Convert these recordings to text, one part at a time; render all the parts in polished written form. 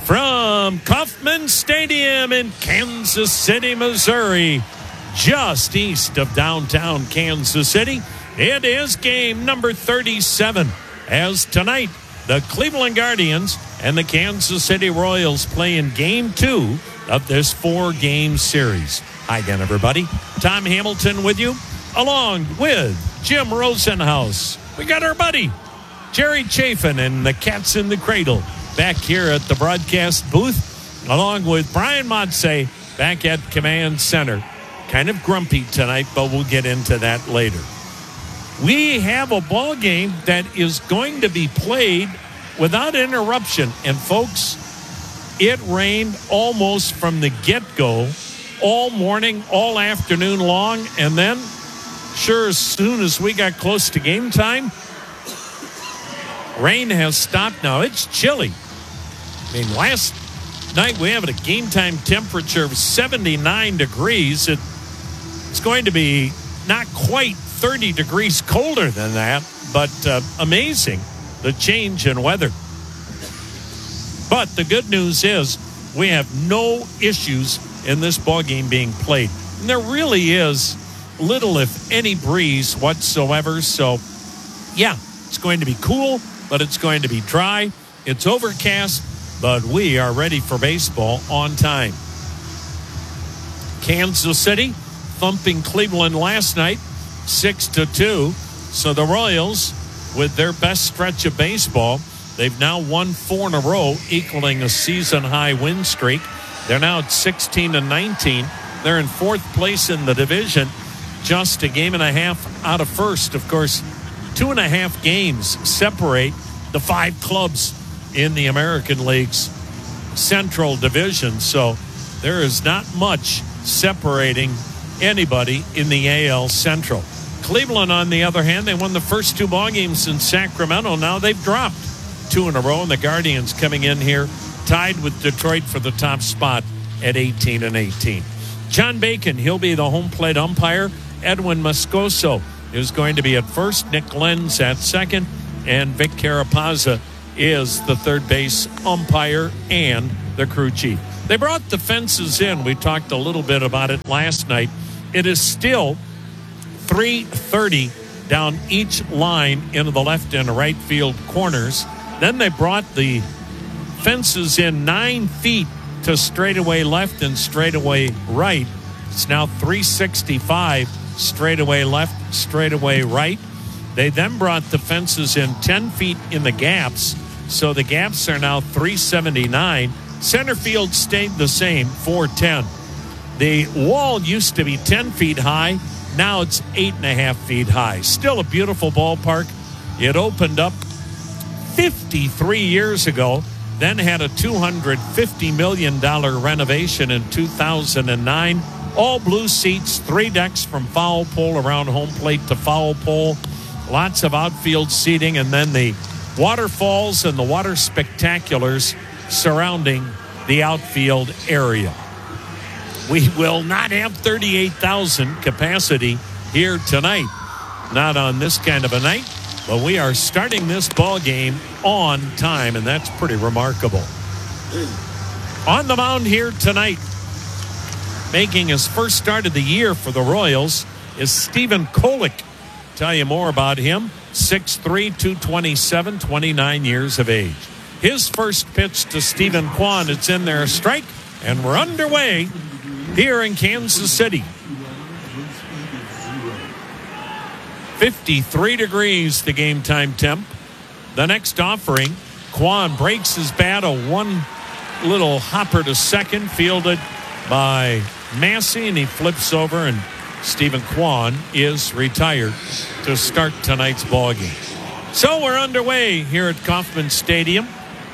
From Kauffman Stadium in Kansas City, Missouri, just east of downtown Kansas City, it is game number 37. As tonight, the Cleveland Guardians and the Kansas City Royals play in game 2 of this 4-game series. Hi again, everybody. Tom Hamilton with you, along with Jim Rosenhaus. We got our buddy, Jerry Chafin, and the Cats in the Cradle back here at the broadcast booth, along with Brian Motze back at Command Center. Kind of grumpy tonight, but we'll get into that later. We have a ball game that is going to be played without interruption. And folks, it rained almost from the get-go all morning, all afternoon long. And then, sure, as soon as we got close to game time, rain has stopped now. It's chilly. I mean, last night we had a game time temperature of 79 degrees. It's going to be not quite 30 degrees colder than that, but amazing, the change in weather. But the good news is we have no issues in this ball game being played. And there really is little, if any, breeze whatsoever. So, yeah, it's going to be cool, but it's going to be dry. It's overcast, but we are ready for baseball on time. Kansas City thumping Cleveland last night, 6-2. So the Royals, with their best stretch of baseball, they've now won 4 in a row, equaling a season-high win streak. They're now at 16-19. They're in 4th place in the division, just a game and a half out of first. Of course, 2.5 games separate the 5 clubs in the American League's Central Division. So there is not much separating anybody in the AL Central. Cleveland, on the other hand, they won the first 2 ball games in Sacramento. Now they've dropped 2 in a row, and the Guardians coming in here tied with Detroit for the top spot at 18-18. John Bacon, he'll be the home plate umpire. Edwin Moscoso is going to be at first. Nick Lenz at second. And Vic Carapazza is the third base umpire and the crew chief. They brought the fences in. We talked a little bit about it last night. It is still 330 down each line into the left and right field corners. Then they brought the fences in 9 feet to straightaway left and straightaway right. It's now 365 straightaway left, straightaway right. They then brought the fences in 10 feet in the gaps. So the gaps are now 379. Center field stayed the same, 410. The wall used to be 10 feet high. Now it's 8.5 feet high. Still a beautiful ballpark. It opened up 53 years ago, then had a $250 million renovation in 2009. All blue seats, 3 decks from foul pole around home plate to foul pole. Lots of outfield seating, and then the waterfalls and the water spectaculars surrounding the outfield area. We will not have 38,000 capacity here tonight. Not on this kind of a night, but we are starting this ball game on time, and that's pretty remarkable. On the mound here tonight, making his first start of the year for the Royals, is Stephen Kolek. Tell you more about him. 6'3", 227, 29 years of age. His first pitch to Stephen Kwan. It's in there, a strike, and we're underway here in Kansas City. 53 degrees the game time temp. The next offering, Kwan breaks his bat, a one little hopper to second, fielded by Massey, and he flips over, and Stephen Kwan is retired to start tonight's ball game. So we're underway here at Kauffman Stadium.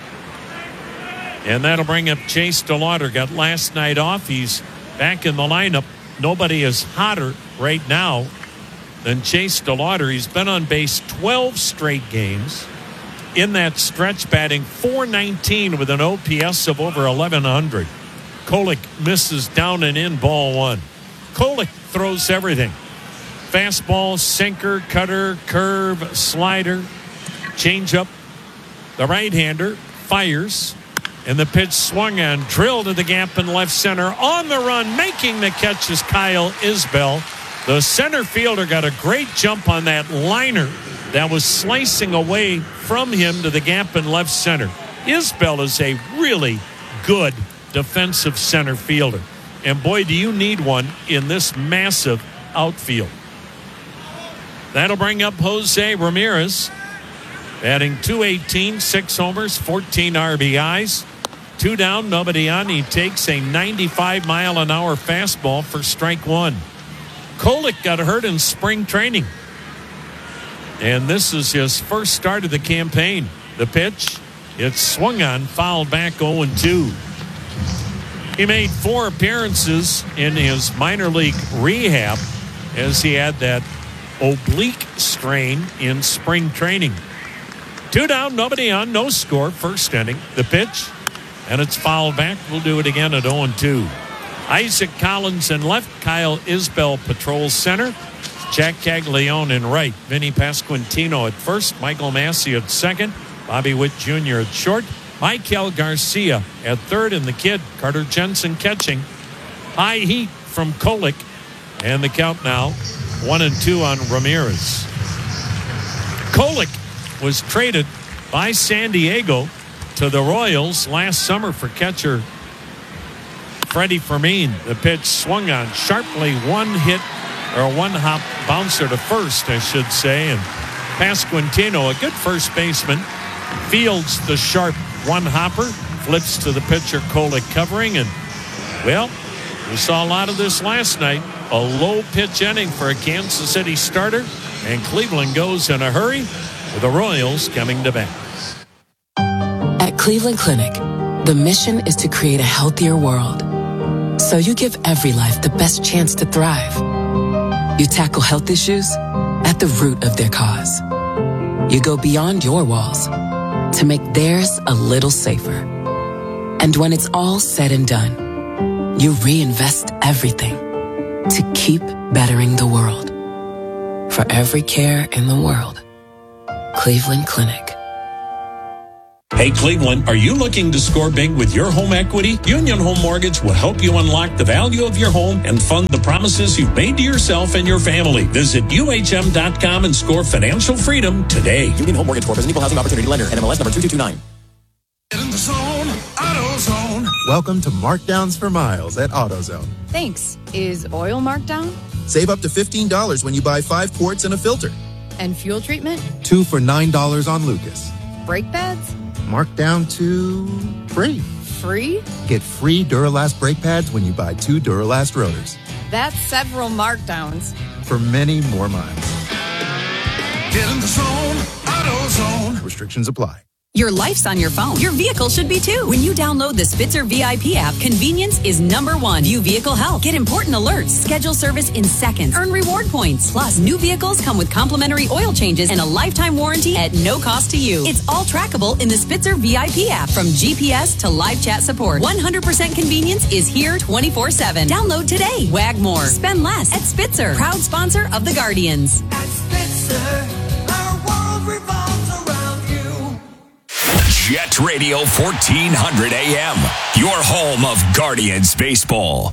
And that'll bring up Chase DeLauder. Got last night off. He's back in the lineup. Nobody is hotter right now than Chase DeLauder. He's been on base 12 straight games. In that stretch, batting .419 with an OPS of over 1,100. Kolek misses down and in, ball 1. Kolek throws everything. Fastball, sinker, cutter, curve, slider, changeup. The right-hander fires. And the pitch swung on, drilled to the gap in left center. On the run, making the catch is Kyle Isbell. The center fielder got a great jump on that liner that was slicing away from him to the gap in left center. Isbell is a really good defensive center fielder. And boy, do you need one in this massive outfield. That'll bring up Jose Ramirez, batting .218, 6 homers, 14 RBIs. 2 down, nobody on. He takes a 95-mile-an-hour fastball for strike one. Kolek got hurt in spring training, and this is his first start of the campaign. The pitch, it's swung on, fouled back 0-2. He made 4 appearances in his minor league rehab as he had that oblique strain in spring training. 2 down, nobody on, no score, first inning. The pitch, and it's fouled back. We'll do it again at 0-2. Isaac Collins in left, Kyle Isbell patrols center, Jack Caglione in right, Vinny Pasquantino at first, Michael Massey at second, Bobby Witt Jr. at short, Michael Garcia at third, and the kid, Carter Jensen, catching. High heat from Kolek, and the count now 1-2 on Ramirez. Kolek was traded by San Diego to the Royals last summer for catcher Freddie Fermin. The pitch swung on sharply, one hop bouncer to first, I should say, and Pasquantino, a good first baseman, fields the sharp one hopper, flips to the pitcher Kolek covering, and well, we saw a lot of this last night. A low pitch inning for a Kansas City starter, and Cleveland goes in a hurry with the Royals coming to bat. At Cleveland Clinic, the mission is to create a healthier world. So you give every life the best chance to thrive. You tackle health issues at the root of their cause. You go beyond your walls to make theirs a little safer. And when it's all said and done, you reinvest everything to keep bettering the world. For every care in the world, Cleveland Clinic. Hey Cleveland, are you looking to score big with your home equity? Union Home Mortgage will help you unlock the value of your home and fund the promises you've made to yourself and your family. Visit UHM.com and score financial freedom today. Union Home Mortgage Corp is an equal housing opportunity lender. NMLS number 2229. Get in the zone, AutoZone. Welcome to Markdowns for Miles at AutoZone. Thanks. Is oil marked down? Save up to $15 when you buy 5 quarts and a filter. And fuel treatment? 2 for $9 on Lucas. Brake pads? Marked down to free. Free? Get free Duralast brake pads when you buy 2 Duralast rotors. That's several markdowns. For many more miles. Get in the zone, AutoZone. Restrictions apply. Your life's on your phone. Your vehicle should be too. When you download the Spitzer VIP app, convenience is number one. View vehicle health. Get important alerts. Schedule service in seconds. Earn reward points. Plus, new vehicles come with complimentary oil changes and a lifetime warranty at no cost to you. It's all trackable in the Spitzer VIP app. From GPS to live chat support, 100% convenience is here 24/7. Download today. Wag more. Spend less at Spitzer. Proud sponsor of the Guardians. At Spitzer, our world revolves around you. Jet Radio 1400 AM, your home of Guardians baseball.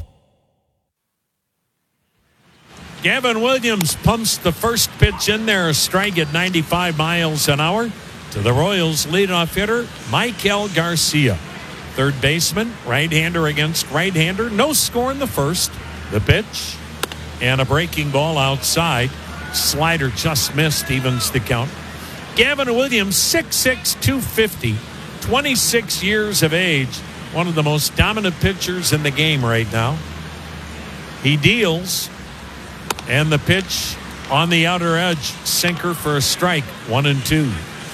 Gavin Williams pumps the first pitch in there, a strike at 95 miles an hour to the Royals leadoff hitter, Michael Garcia. Third baseman, right-hander against right-hander. No score in the first. The pitch and a breaking ball outside. Slider just missed, evens the count. Gavin Williams, 6'6", 250, 26 years of age, one of the most dominant pitchers in the game right now. He deals, and the pitch on the outer edge, sinker for a strike, 1-2.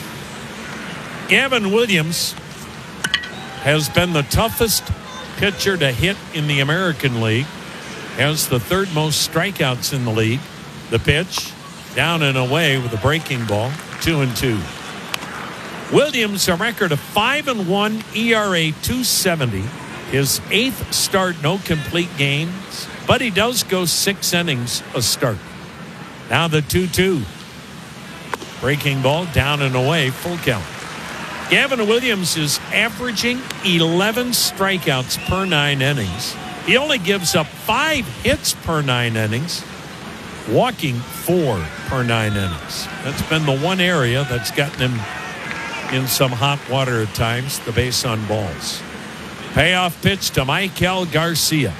Gavin Williams has been the toughest pitcher to hit in the American League, has the third most strikeouts in the league. The pitch, down and away with a breaking ball, 2-2. Williams, a record of 5-1, ERA 270. His 8th start, no complete games, but he does go 6 innings a start. Now the 2-2. Breaking ball, down and away, full count. Gavin Williams is averaging 11 strikeouts per 9 innings. He only gives up 5 hits per 9 innings, walking 4 per 9 innings. That's been the one area that's gotten him in some hot water at times, the base on balls. Payoff pitch to Michael Garcia.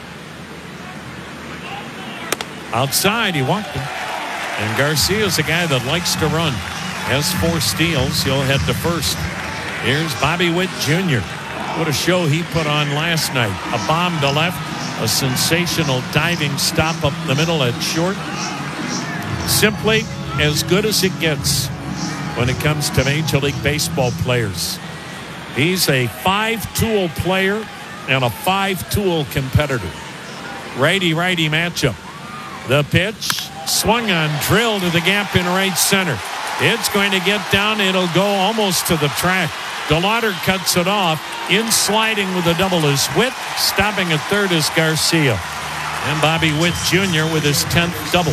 Outside, he walked him. And Garcia's a guy that likes to run. Has 4 steals. He'll head to first. Here's Bobby Witt Jr. What a show he put on last night. A bomb to left. A sensational diving stop up the middle at short. Simply as good as it gets when it comes to Major League Baseball players. He's a 5-tool player and a 5-tool competitor. Righty-righty matchup. The pitch, swung on, drilled to the gap in right center. It's going to get down. It'll go almost to the track. DeLauder cuts it off. In sliding with a double is Witt. Stopping at third is Garcia. And Bobby Witt Jr. with his 10th double.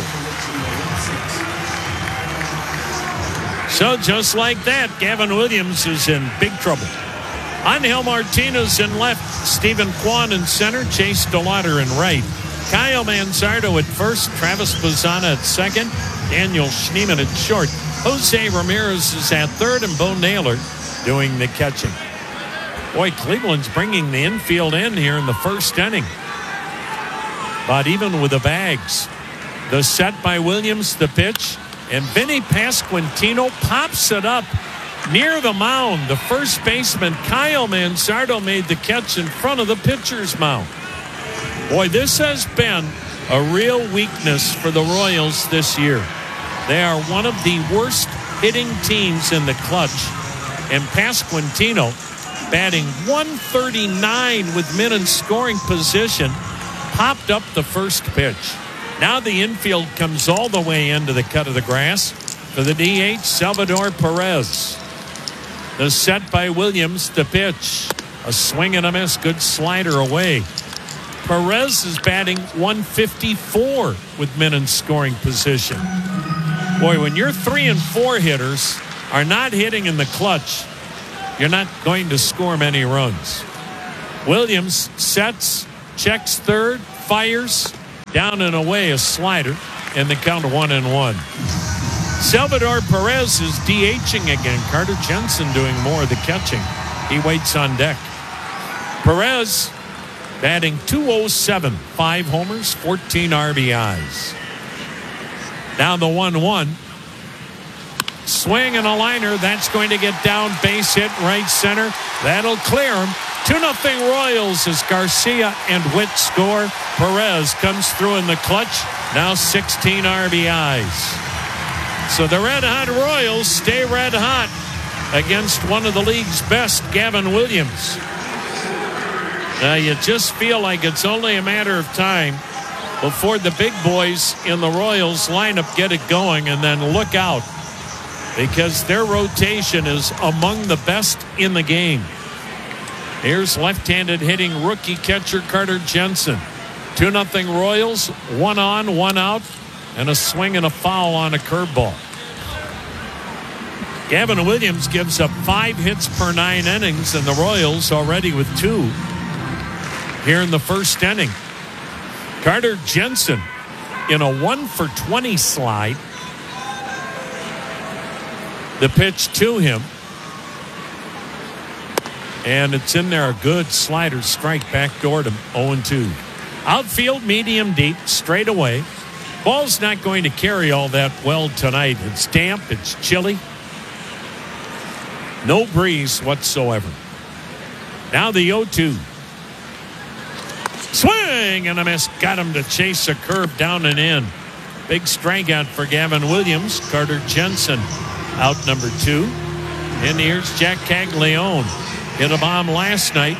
So just like that, Gavin Williams is in big trouble. Angel Martinez in left. Stephen Kwan in center. Chase DeLauder in right. Kyle Manzardo at first. Travis Bazzana at second. Daniel Schneemann at short. Jose Ramirez is at third. And Bo Naylor doing the catching. Boy, Cleveland's bringing the infield in here in the first inning. But even with the bags, the set by Williams, the pitch, and Vinny Pasquantino pops it up near the mound. The first baseman, Kyle Manzardo, made the catch in front of the pitcher's mound. Boy, this has been a real weakness for the Royals this year. They are one of the worst hitting teams in the clutch. And Pasquantino, batting 139 with men in scoring position, popped up the first pitch. Now the infield comes all the way into the cut of the grass for the DH, Salvador Perez. The set by Williams, the pitch. A swing and a miss, good slider away. Perez is batting 154 with men in scoring position. Boy, when your 3 and 4 hitters are not hitting in the clutch, you're not going to score many runs. Williams sets, checks third, fires, down and away a slider, and the count 1-1. Salvador Perez is DHing again. Carter Jensen doing more of the catching. He waits on deck. Perez batting 207, 5 homers, 14 RBIs. Now the 1-1. Swing and a liner. That's going to get down. Base hit right center. That'll clear him. 2-0 Royals as Garcia and Witt score. Perez comes through in the clutch. Now 16 RBIs. So the red-hot Royals stay red-hot against one of the league's best, Gavin Williams. Now you just feel like it's only a matter of time before the big boys in the Royals lineup get it going, and then look out, because their rotation is among the best in the game. Here's left-handed hitting rookie catcher Carter Jensen. 2-0 Royals, 1 on, 1 out, and a swing and a foul on a curveball. Gavin Williams gives up 5 hits per 9 innings, and the Royals already with 2 here in the first inning. Carter Jensen in a 1-for-20 slide. The pitch to him. And it's in there, a good slider strike backdoor to 0-2. Outfield, medium deep, straight away. Ball's not going to carry all that well tonight. It's damp, it's chilly. No breeze whatsoever. Now the 0-2. Swing and a miss. Got him to chase a curve down and in. Big strikeout for Gavin Williams. Carter Jensen out number 2. And here's Jack Caglione. Hit a bomb last night.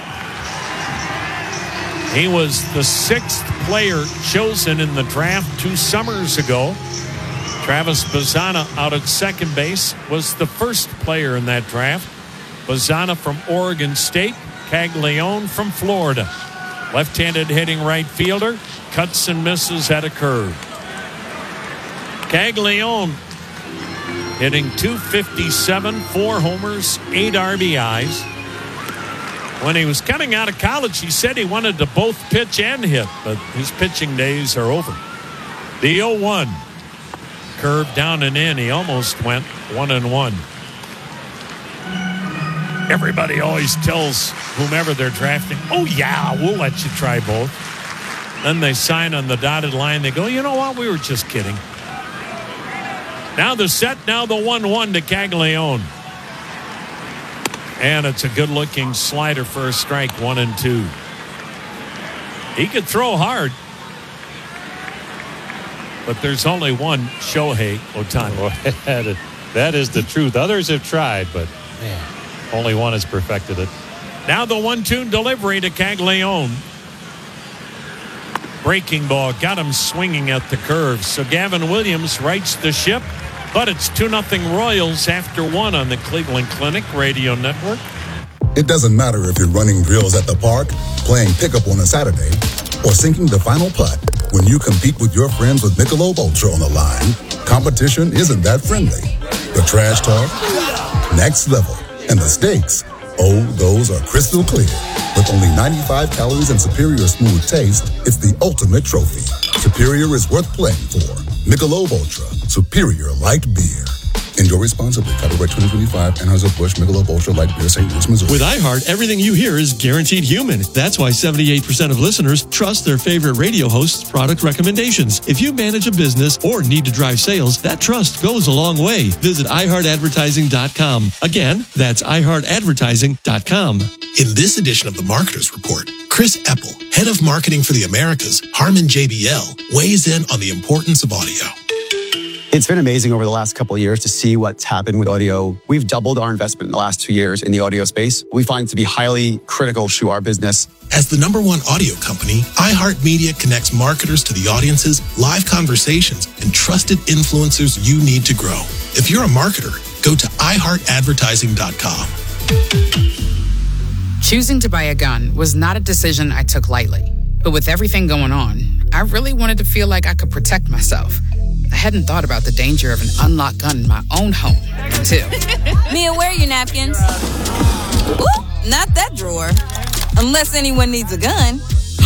He was the 6th player chosen in the draft 2 summers ago. Travis Bazzana out at second base was the first player in that draft. Bazzana from Oregon State, Caglione from Florida. Left-handed hitting right fielder, cuts and misses at a curve. Caglione hitting .257, 4 homers, 8 RBIs. When he was coming out of college, he said he wanted to both pitch and hit, but his pitching days are over. The 0-1. Curve down and in. He almost went 1-1. Everybody always tells whomever they're drafting, oh, yeah, we'll let you try both. Then they sign on the dotted line. They go, you know what? We were just kidding. Now the set, now the 1-1 to Caglione. And it's a good-looking slider for a strike, 1-2. He could throw hard. But there's only one Shohei Ohtani. That is the truth. Others have tried, but man, only one has perfected it. Now the 1-2 delivery to Caglione. Breaking ball got him swinging at the curve. So Gavin Williams rights the ship. But it's 2-0 Royals after 1 on the Cleveland Clinic Radio Network. It doesn't matter if you're running drills at the park, playing pickup on a Saturday, or sinking the final putt. When you compete with your friends with Michelob Ultra on the line, competition isn't that friendly. The trash talk, next level, and the stakes, oh, those are crystal clear. With only 95 calories and superior smooth taste, it's the ultimate trophy. Superior is worth playing for. Michelob Ultra, superior light beer. Enjoy responsibly. Copyright 2025, Anheuser-Busch, Michelob Ultra Light Beer, St. Louis, Missouri. With iHeart, everything you hear is guaranteed human. That's why 78% of listeners trust their favorite radio host's product recommendations. If you manage a business or need to drive sales, that trust goes a long way. Visit iHeartAdvertising.com. Again, that's iHeartAdvertising.com. In this edition of the Marketers Report, Chris Eppel, head of marketing for the Americas, Harman JBL, weighs in on the importance of audio. It's been amazing over the last couple of years to see what's happened with audio. We've doubled our investment in the last 2 years in the audio space. We find it to be highly critical to our business. As the #1 audio company, iHeartMedia connects marketers to the audiences, live conversations, and trusted influencers you need to grow. If you're a marketer, go to iHeartAdvertising.com. Choosing to buy a gun was not a decision I took lightly. But with everything going on, I really wanted to feel like I could protect myself. I hadn't thought about the danger of an unlocked gun in my own home, too. Mia, where are your napkins? Ooh, not that drawer. Unless anyone needs a gun.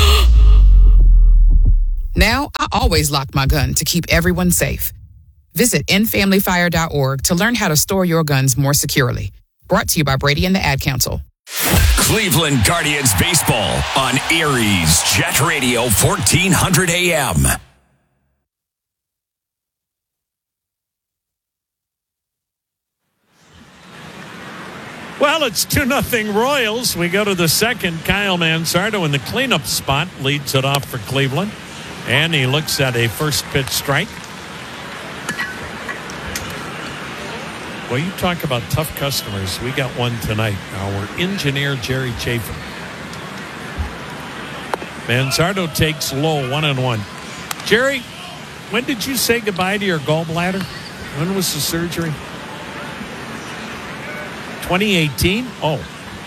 Now, I always lock my gun to keep everyone safe. Visit endfamilyfire.org to learn how to store your guns more securely. Brought to you by Brady and the Ad Council. Cleveland Guardians baseball on Aries Jet Radio 1400 AM. Well, it's 2-0 Royals. We go to the second. Kyle Mansardo in the cleanup spot leads it off for Cleveland. And he looks at a first pitch strike. Well, you talk about tough customers. We got one tonight. Our engineer, Jerry Chaffin. Mansardo takes low, 1-1. Jerry, when did you say goodbye to your gallbladder? When was the surgery? 2018? Oh,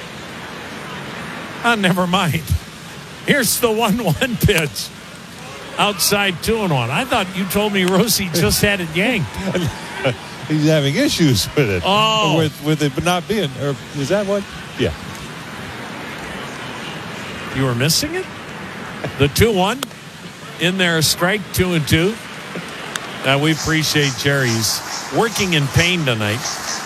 never mind. Here's the 1-1 pitch. Outside 2-1. I thought you told me Rosie just had it yanked. He's having issues with it. Oh. With it not being, or is that what? Yeah. You were missing it? The 2-1 in there, strike 2-2. We appreciate Jerry's working in pain tonight.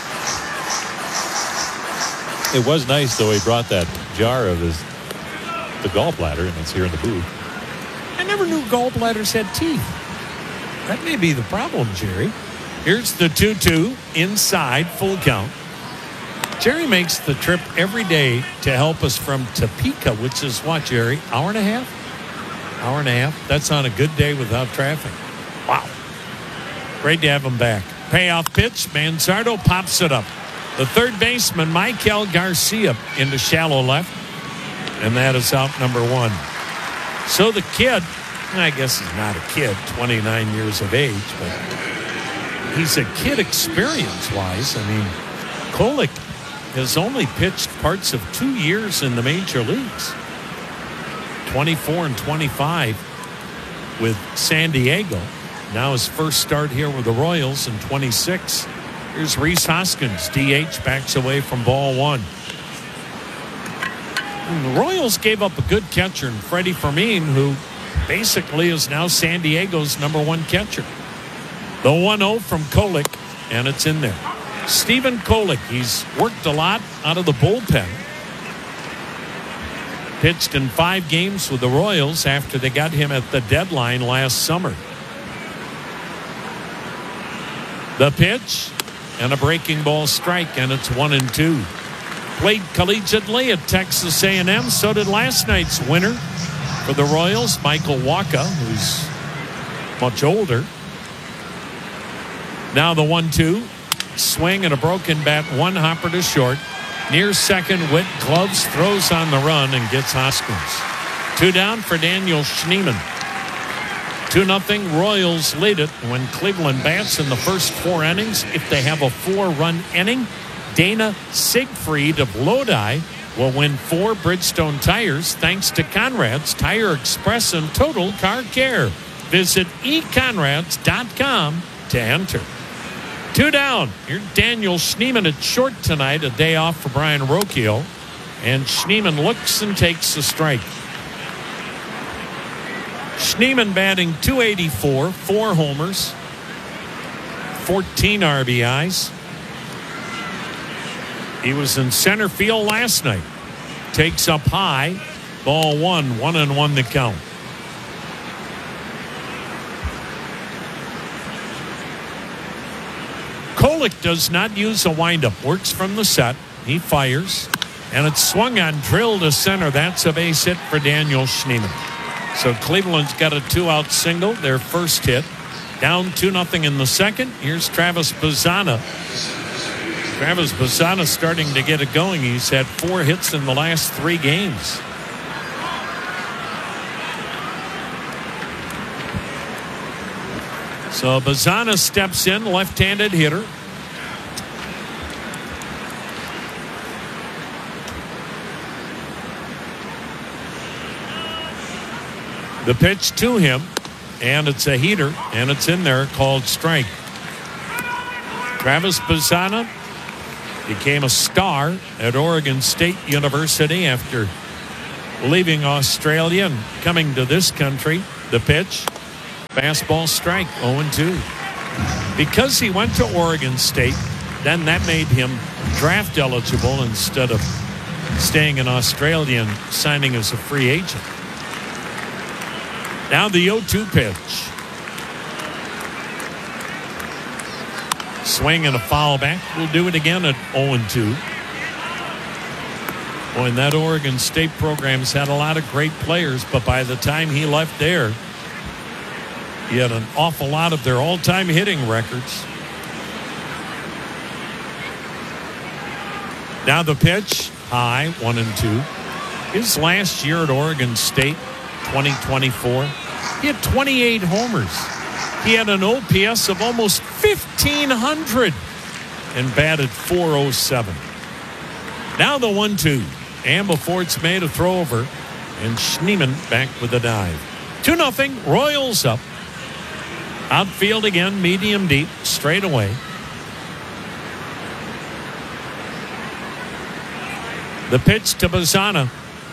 It was nice, though. He brought that jar of the gallbladder, and it's here in the booth. I never knew gallbladders had teeth. That may be the problem, Jerry. Here's the 2-2 inside, full count. Jerry makes the trip every day to help us from Topeka, which is what, Jerry? Hour and a half? Hour and a half. That's on a good day without traffic. Wow. Great to have him back. Payoff pitch. Mansardo pops it up. The third baseman, Michael Garcia, into shallow left. And that is out number 1. So the kid, I guess he's not a kid, 29 years of age, but he's a kid experience-wise. I mean, Kolek has only pitched parts of 2 years in the major leagues. 24 and 25 with San Diego. Now his first start here with the Royals in 26. Here's Rhys Hoskins. DH backs away from ball one. And the Royals gave up a good catcher in Freddie Fermin, who basically is now San Diego's #1 catcher. The 1-0 from Kolek, and it's in there. Stephen Kolek, he's worked a lot out of the bullpen. Pitched in 5 games with the Royals after they got him at the deadline last summer. The pitch and a breaking ball strike, and it's 1-2. Played collegiately at Texas A&M. So did last night's winner for the Royals, Michael Wacha, who's much older. Now the 1-2. Swing and a broken bat. One hopper to short. Near second, Witt gloves, throws on the run, and gets Hoskins. 2 down for Daniel Schneemann. 2-0 Royals lead it when Cleveland bats in the first 4 innings. If they have a 4-run inning, Dana Siegfried of Lodi will win 4 Bridgestone tires thanks to Conrad's Tire Express and Total Car Care. Visit econrads.com to enter. 2 down. Here's Daniel Schneemann at short tonight, a day off for Brian Rocchio. And Schneemann looks and takes a strike. Schneemann batting .284, 4 homers, 14 RBIs. He was in center field last night. Takes up high. Ball 1, 1-1 the count. Kolek does not use a windup. Works from the set. He fires. And it's swung on, drilled to center. That's a base hit for Daniel Schneemann. So Cleveland's got a 2-out single, their first hit. Down 2-0 in the second. Here's Travis Bazzana. Travis Bazzana starting to get it going. He's had 4 hits in the last 3 games. So Bazzana steps in, left-handed hitter. The pitch to him, and it's a heater, and it's in there, called strike. Travis Bazzana became a star at Oregon State University after leaving Australia and coming to this country. The pitch, fastball strike, 0-2. Because he went to Oregon State, then that made him draft eligible instead of staying in Australia and signing as a free agent. Now the 0-2 pitch. Swing and a foul back. We'll do it again at 0-2. Boy, and that Oregon State program's had a lot of great players, but by the time he left there, he had an awful lot of their all-time hitting records. Now the pitch, high, 1-2. His last year at Oregon State, 2024, he had 28 homers. He had an OPS of almost 1,500 and batted .407. Now the 1-2. And before it's made, a throw over, and Schneemann back with a dive. 2-0, Royals up. Outfield again, medium deep, straight away. The pitch to Bazzana.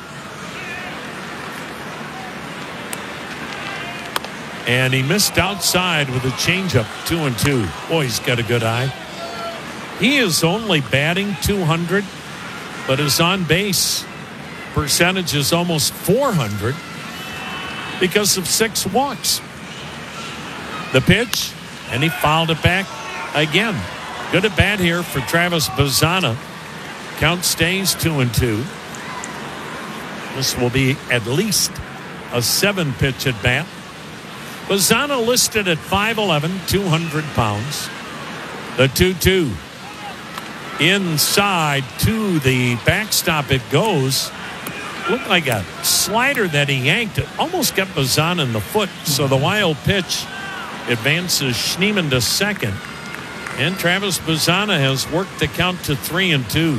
And he missed outside with a changeup, 2-2. Boy, he's got a good eye. He is only batting .200, but his on-base percentage is almost .400 because of 6 walks. The pitch, and he fouled it back again. Good at bat here for Travis Bazzana. Count stays 2-2. This will be at least a 7-pitch at bat. Bazzana listed at 5'11", 200 pounds. The 2-2. Inside to the backstop it goes. Looked like a slider that he yanked. It almost got Bazzana in the foot. So the wild pitch advances Schneemann to second. And Travis Bazzana has worked the count to 3-2.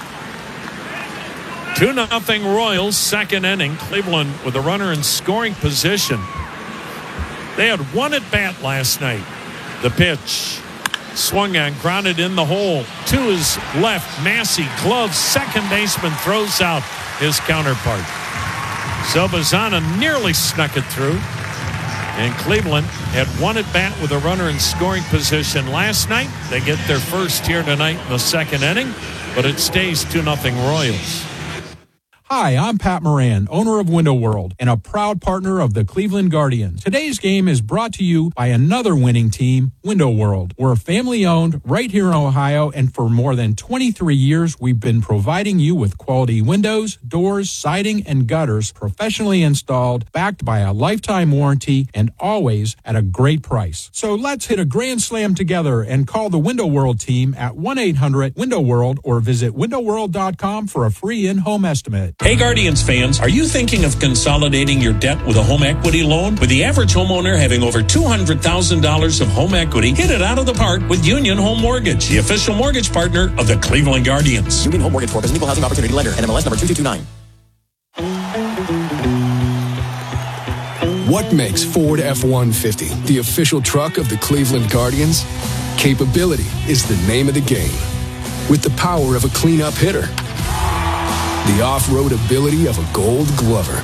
2-0 Royals, second inning. Cleveland with a runner in scoring position. They had 1 at bat last night. The pitch. Swung on, grounded in the hole. To his left, Massey gloves. Second baseman throws out his counterpart. So Bazana nearly snuck it through. And Cleveland had one at bat with a runner in scoring position last night. They get their first here tonight in the second inning, but it stays 2-0 Royals. Hi, I'm Pat Moran, owner of Window World and a proud partner of the Cleveland Guardians. Today's game is brought to you by another winning team, Window World. We're family-owned right here in Ohio, and for more than 23 years, we've been providing you with quality windows, doors, siding, and gutters professionally installed, backed by a lifetime warranty, and always at a great price. So let's hit a grand slam together and call the Window World team at 1-800-WINDOW-WORLD or visit windowworld.com for a free in-home estimate. Hey Guardians fans, are you thinking of consolidating your debt with a home equity loan? With the average homeowner having over $200,000 of home equity, hit it out of the park with Union Home Mortgage, the official mortgage partner of the Cleveland Guardians. Union Home Mortgage Corp. is an equal housing opportunity lender. NMLS number 2229. What makes Ford F-150 the official truck of the Cleveland Guardians? Capability is the name of the game. With the power of a cleanup hitter, the off-road ability of a Gold Glover,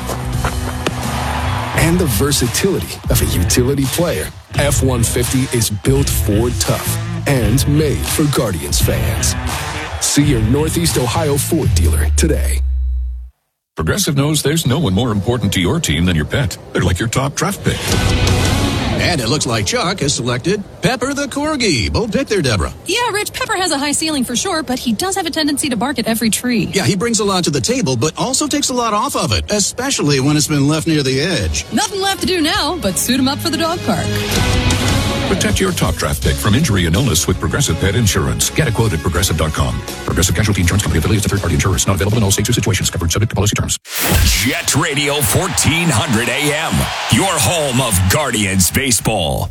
and the versatility of a utility player, F-150 is built Ford tough and made for Guardians fans. See your Northeast Ohio Ford dealer today. Progressive knows there's no one more important to your team than your pet. They're like your top draft pick. And it looks like Chuck has selected Pepper the Corgi. Bold pick there, Deborah. Yeah, Rich, Pepper has a high ceiling for sure, but he does have a tendency to bark at every tree. Yeah, he brings a lot to the table, but also takes a lot off of it, especially when it's been left near the edge. Nothing left to do now, but suit him up for the dog park. Protect your top draft pick from injury and illness with Progressive Pet Insurance. Get a quote at Progressive.com. Progressive Casualty Insurance Company affiliates of third-party insurers. Not available in all states or situations. Covered subject to policy terms. Jet Radio 1400 AM. Your home of Guardians baseball.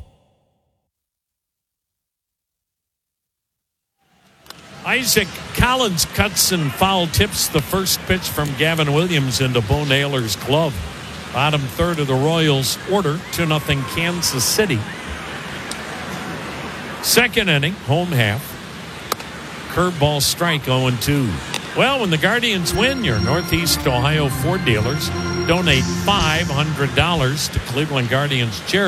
Isaac Collins cuts and foul tips the first pitch from Gavin Williams into Bo Naylor's glove. Bottom third of the Royals order, 2-0 Kansas City. Second inning, home half. Curveball strike, 0-2. Well, when the Guardians win, your Northeast Ohio Ford dealers donate $500 to Cleveland Guardians Charity.